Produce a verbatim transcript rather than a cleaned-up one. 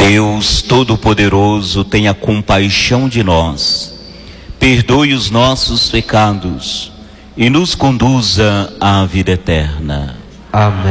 Deus Todo-Poderoso, tenha compaixão de nós, perdoe os nossos pecados e nos conduza à vida eterna. Amém.